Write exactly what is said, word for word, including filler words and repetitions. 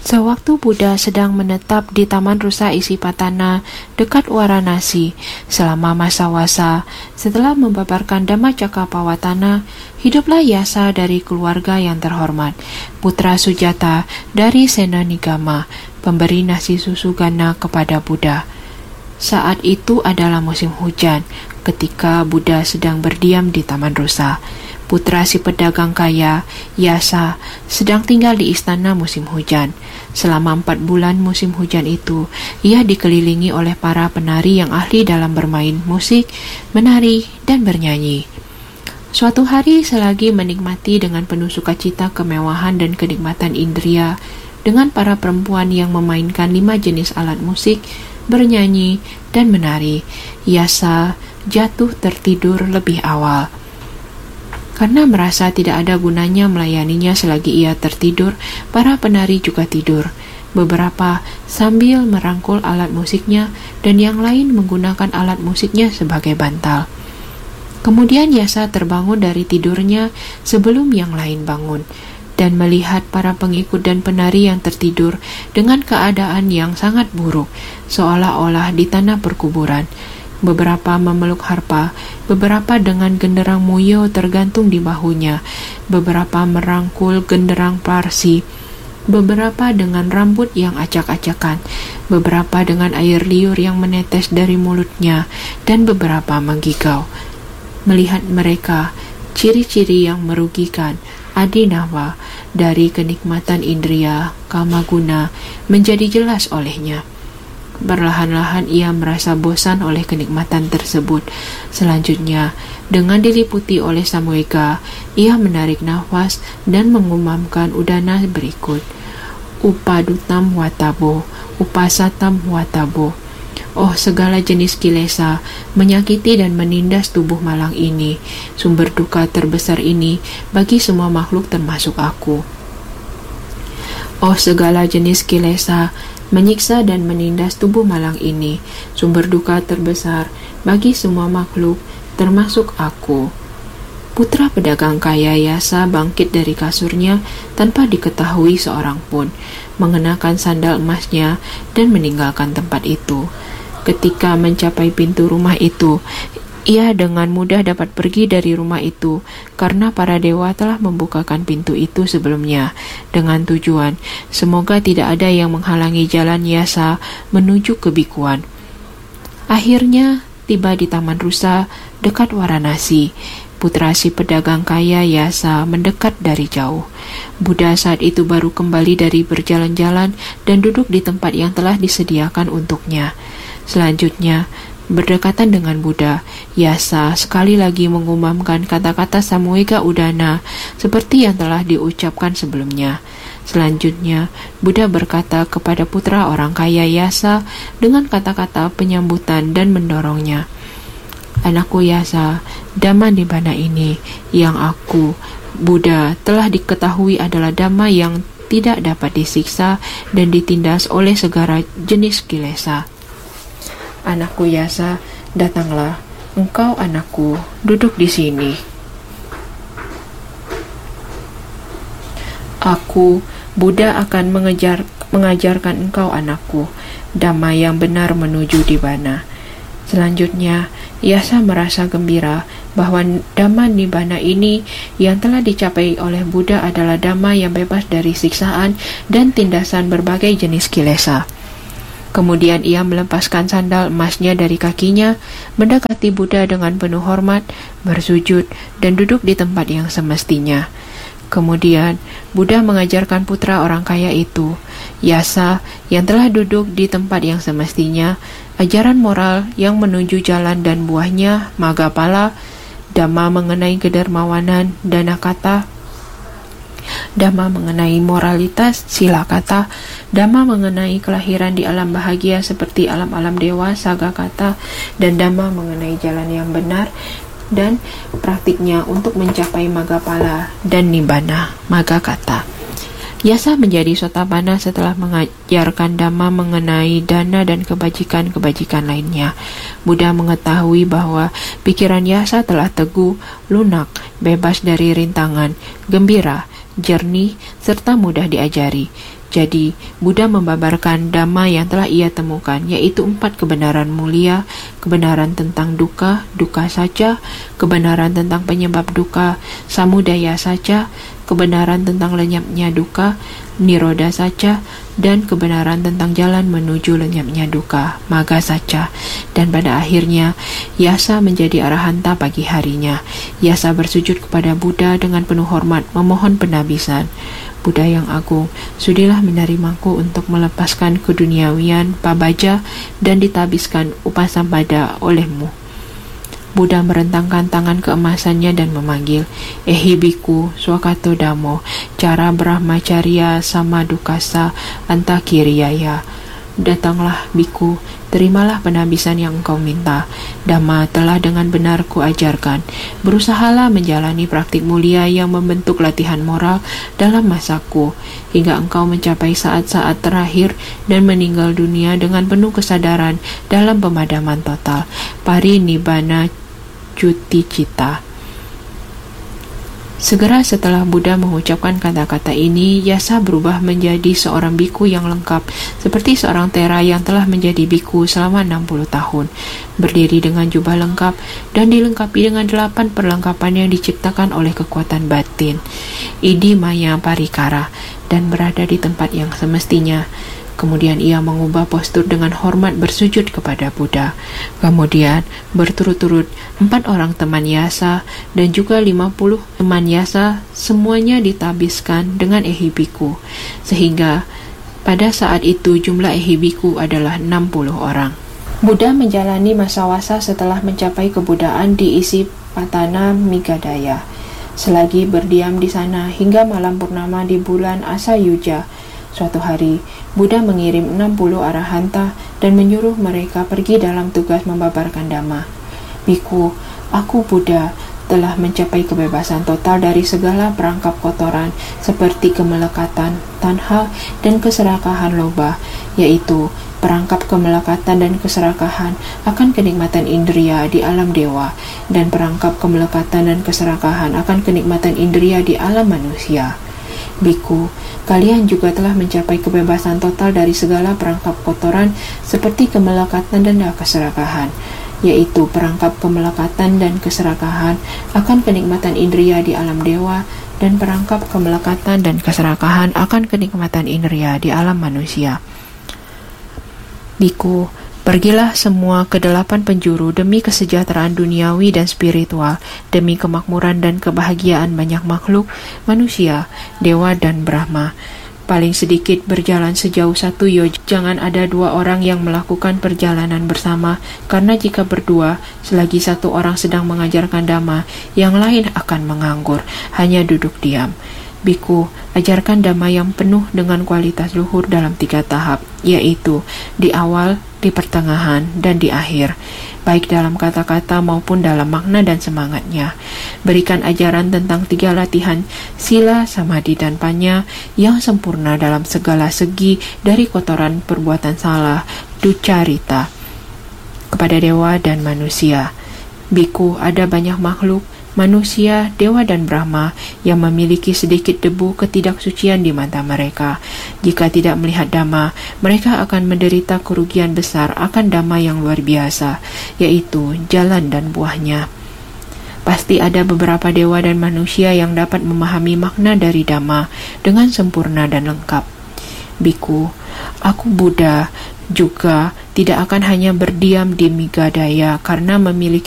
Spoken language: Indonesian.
Sewaktu Buddha sedang menetap di Taman Rusa Isipatana dekat Varanasi selama masa wasa, setelah membabarkan Dhammacakkappawatana, hiduplah Yasa dari keluarga yang terhormat, putra Sujata dari Senanigama, pemberi nasi susu gana kepada Buddha. Saat itu adalah musim hujan, ketika Buddha sedang berdiam di Taman Rusa. Putra si pedagang kaya, Yasa, sedang tinggal di istana musim hujan. Selama empat bulan musim hujan itu, ia dikelilingi oleh para penari yang ahli dalam bermain musik, menari, dan bernyanyi. Suatu hari selagi menikmati dengan penuh sukacita kemewahan dan kenikmatan indria, dengan para perempuan yang memainkan lima jenis alat musik, bernyanyi, dan menari, Yasa jatuh tertidur lebih awal. Karena merasa tidak ada gunanya melayaninya selagi ia tertidur, para penari juga tidur. Beberapa sambil merangkul alat musiknya dan yang lain menggunakan alat musiknya sebagai bantal. Kemudian Yasa terbangun dari tidurnya sebelum yang lain bangun dan melihat para pengikut dan penari yang tertidur dengan keadaan yang sangat buruk, seolah-olah di tanah perkuburan. Beberapa memeluk harpa, beberapa dengan genderang muyo tergantung di bahunya, beberapa merangkul genderang parsi, beberapa dengan rambut yang acak-acakan, beberapa dengan air liur yang menetes dari mulutnya, dan beberapa menggigau. Melihat mereka, ciri-ciri yang merugikan, adinawa, dari kenikmatan indria, kamaguna, menjadi jelas olehnya. Perlahan-lahan ia merasa bosan oleh kenikmatan tersebut. Selanjutnya, dengan diliputi oleh samvega, ia menarik nafas dan mengumamkan udana berikut. Upadutam watabo, upasatam watabo. Oh, segala jenis kilesa, menyakiti dan menindas tubuh malang ini, sumber duka terbesar ini bagi semua makhluk termasuk aku. Oh, segala jenis kilesa, menyiksa dan menindas tubuh malang ini, sumber duka terbesar bagi semua makhluk, termasuk aku. Putra pedagang kaya Yasa bangkit dari kasurnya tanpa diketahui seorang pun, mengenakan sandal emasnya dan meninggalkan tempat itu. Ketika mencapai pintu rumah itu, ia dengan mudah dapat pergi dari rumah itu karena para dewa telah membukakan pintu itu sebelumnya dengan tujuan semoga tidak ada yang menghalangi jalan Yasa menuju kebikuan. Akhirnya tiba di Taman Rusa dekat Varanasi. Putra si pedagang kaya Yasa mendekat dari jauh. Buddha saat itu baru kembali dari berjalan-jalan dan duduk di tempat yang telah disediakan untuknya. Selanjutnya, berdekatan dengan Buddha, Yasa sekali lagi mengumamkan kata-kata samvega udana seperti yang telah diucapkan sebelumnya. Selanjutnya, Buddha berkata kepada putra orang kaya Yasa dengan kata-kata penyambutan dan mendorongnya. Anakku Yasa, Dhamma Nibbana ini yang aku, Buddha, telah diketahui adalah Dhamma yang tidak dapat disiksa dan ditindas oleh segala jenis kilesa. Anakku Yasa, datanglah, engkau anakku, duduk di sini. Aku, Buddha akan mengejar, mengajarkan engkau anakku, Dhamma yang benar menuju Nibbana. Selanjutnya, Yasa merasa gembira bahwa Dhamma Nibbana ini yang telah dicapai oleh Buddha adalah Dhamma yang bebas dari siksaan dan tindasan berbagai jenis kilesa. Kemudian ia melepaskan sandal emasnya dari kakinya, mendekati Buddha dengan penuh hormat, bersujud, dan duduk di tempat yang semestinya. Kemudian, Buddha mengajarkan putra orang kaya itu, Yasa, yang telah duduk di tempat yang semestinya, ajaran moral yang menuju jalan dan buahnya, Maggapala, Dhamma mengenai kedermawanan, Dhanakata, Dhamma mengenai moralitas, Silakata, Dhamma mengenai kelahiran di alam bahagia seperti alam-alam dewa, Sagakata, dan Dhamma mengenai jalan yang benar dan praktiknya untuk mencapai Maggapala dan Nibbana, Maggakata. Yasa menjadi Sotapanna setelah mengajarkan Dhamma mengenai dana dan kebajikan-kebajikan lainnya. Buddha mengetahui bahwa pikiran Yasa telah teguh, lunak, bebas dari rintangan, gembira, jernih, serta mudah diajari. Jadi, Buddha membabarkan dhamma yang telah ia temukan, yaitu empat kebenaran mulia, kebenaran tentang duka, duka saja, kebenaran tentang penyebab duka, samudaya saja, kebenaran tentang lenyapnya duka, niroda saja, dan kebenaran tentang jalan menuju lenyapnya duka, magga saja. Dan pada akhirnya, Yasa menjadi arahanta pagi harinya. Yasa bersujud kepada Buddha dengan penuh hormat, memohon penabisan. Buddha yang agung, sudilah menerimaku untuk melepaskan keduniawian, pabaja, dan ditabiskan upasampada olehmu. Buddha merentangkan tangan keemasannya dan memanggil, Ehi biku, swakato damo, cara brahmacharya sama dukasa antakiriyaya. Datanglah biku, terimalah penabisan yang engkau minta. Dhamma telah dengan benar kuajarkan. Berusahalah menjalani praktik mulia yang membentuk latihan moral dalam masaku, hingga engkau mencapai saat-saat terakhir dan meninggal dunia dengan penuh kesadaran dalam pemadaman total. Parinibbana cuti cita. Segera setelah Buddha mengucapkan kata-kata ini, Yasa berubah menjadi seorang biku yang lengkap, seperti seorang tera yang telah menjadi biku selama enam puluh tahun, berdiri dengan jubah lengkap dan dilengkapi dengan delapan perlengkapan yang diciptakan oleh kekuatan batin, Idi Maya Parikara, dan berada di tempat yang semestinya. Kemudian ia mengubah postur dengan hormat bersujud kepada Buddha. Kemudian berturut-turut empat orang teman Yasa dan juga lima puluh teman Yasa semuanya ditabiskan dengan ehibiku, sehingga pada saat itu jumlah ehibiku adalah enam puluh orang. Buddha menjalani masa wasa setelah mencapai kebudaan di Isipatana Migadaya. Selagi berdiam di sana hingga malam purnama di bulan Asayuja, suatu hari, Buddha mengirim enam puluh arahanta dan menyuruh mereka pergi dalam tugas membabarkan dhamma. Biku, aku Buddha telah mencapai kebebasan total dari segala perangkap kotoran seperti kemelekatan, tanha, dan keserakahan loba, yaitu perangkap kemelekatan dan keserakahan akan kenikmatan indriya di alam dewa, dan perangkap kemelekatan dan keserakahan akan kenikmatan indriya di alam manusia. Biku, kalian juga telah mencapai kebebasan total dari segala perangkap kotoran seperti kemelekatan dan keserakahan, yaitu perangkap kemelekatan dan keserakahan akan kenikmatan indriya di alam dewa, dan perangkap kemelekatan dan keserakahan akan kenikmatan indriya di alam manusia. Biku, pergilah semua ke delapan penjuru demi kesejahteraan duniawi dan spiritual, demi kemakmuran dan kebahagiaan banyak makhluk, manusia, dewa, dan Brahma. Paling sedikit berjalan sejauh satu yoja. Jangan ada dua orang yang melakukan perjalanan bersama, karena jika berdua, selagi satu orang sedang mengajarkan dhamma, yang lain akan menganggur, hanya duduk diam. Biku, ajarkan dhamma yang penuh dengan kualitas luhur dalam tiga tahap, yaitu di awal, di pertengahan, dan di akhir, baik dalam kata-kata maupun dalam makna dan semangatnya. Berikan ajaran tentang tiga latihan sila, samadhi, dan panya yang sempurna dalam segala segi dari kotoran perbuatan salah, duccarita, kepada dewa dan manusia. Biku, ada banyak makhluk, manusia, dewa, dan Brahma yang memiliki sedikit debu ketidaksucian di mata mereka. Jika tidak melihat dhamma, mereka akan menderita kerugian besar akan dhamma yang luar biasa, yaitu jalan dan buahnya. Pasti ada beberapa dewa dan manusia yang dapat memahami makna dari dhamma dengan sempurna dan lengkap. Biku, aku Buddha juga tidak akan hanya berdiam di Migadaya karena memiliki